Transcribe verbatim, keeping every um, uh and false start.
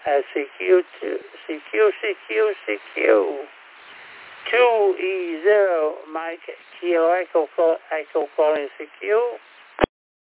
Uh, C Q two, C Q, C Q, C Q. two E zero, Mike Kilo Echo, Echo calling C Q.